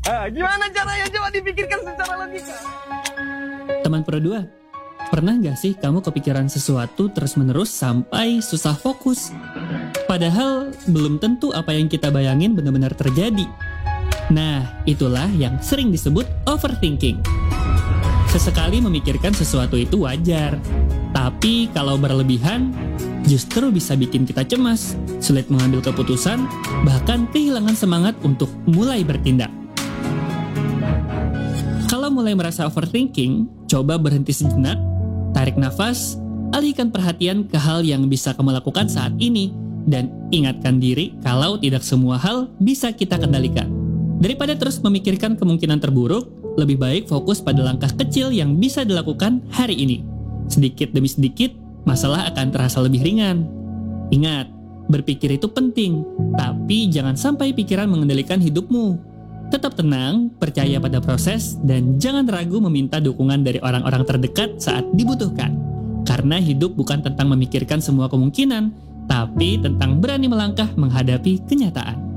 Gimana caranya? Coba dipikirkan secara logika. Teman Pro 2, pernah nggak sih kamu kepikiran sesuatu terus-menerus sampai susah fokus? Padahal belum tentu apa yang kita bayangin benar-benar terjadi. Nah, itulah yang sering disebut overthinking. Sesekali memikirkan sesuatu itu wajar, tapi kalau berlebihan, justru bisa bikin kita cemas, sulit mengambil keputusan, bahkan kehilangan semangat untuk mulai bertindak. Kalau mulai merasa overthinking, coba berhenti sejenak, tarik nafas, alihkan perhatian ke hal yang bisa kamu lakukan saat ini, dan ingatkan diri kalau tidak semua hal bisa kita kendalikan. Daripada terus memikirkan kemungkinan terburuk, lebih baik fokus pada langkah kecil yang bisa dilakukan hari ini. Sedikit demi sedikit, masalah akan terasa lebih ringan. Ingat, berpikir itu penting, tapi jangan sampai pikiran mengendalikan hidupmu. Tetap tenang, percaya pada proses, dan jangan ragu meminta dukungan dari orang-orang terdekat saat dibutuhkan. Karena hidup bukan tentang memikirkan semua kemungkinan, tapi tentang berani melangkah menghadapi kenyataan.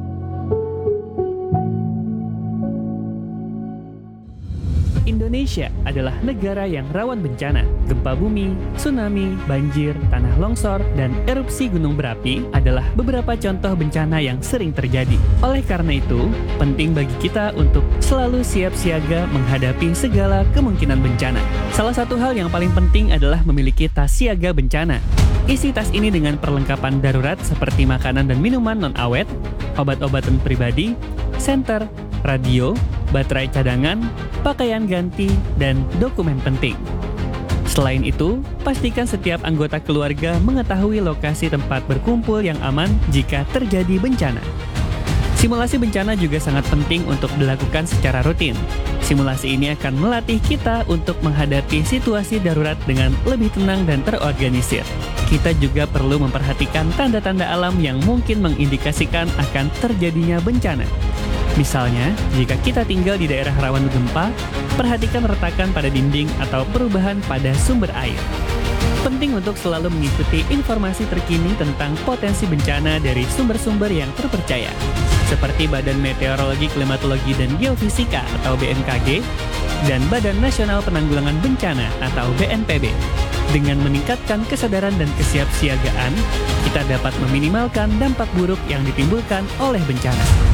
Indonesia adalah negara yang rawan bencana. Gempa bumi, tsunami, banjir, tanah longsor, dan erupsi gunung berapi adalah beberapa contoh bencana yang sering terjadi. Oleh karena itu, penting bagi kita untuk selalu siap siaga menghadapi segala kemungkinan bencana. Salah satu hal yang paling penting adalah memiliki tas siaga bencana. Isi tas ini dengan perlengkapan darurat seperti makanan dan minuman non-awet, obat-obatan pribadi, senter, radio, baterai cadangan, pakaian ganti, dan dokumen penting. Selain itu, pastikan setiap anggota keluarga mengetahui lokasi tempat berkumpul yang aman jika terjadi bencana. Simulasi bencana juga sangat penting untuk dilakukan secara rutin. Simulasi ini akan melatih kita untuk menghadapi situasi darurat dengan lebih tenang dan terorganisir. Kita juga perlu memperhatikan tanda-tanda alam yang mungkin mengindikasikan akan terjadinya bencana. Misalnya, jika kita tinggal di daerah rawan gempa, perhatikan retakan pada dinding atau perubahan pada sumber air. Penting untuk selalu mengikuti informasi terkini tentang potensi bencana dari sumber-sumber yang terpercaya, seperti Badan Meteorologi, Klimatologi, dan Geofisika atau BMKG, dan Badan Nasional Penanggulangan Bencana atau BNPB. Dengan meningkatkan kesadaran dan kesiapsiagaan, kita dapat meminimalkan dampak buruk yang ditimbulkan oleh bencana.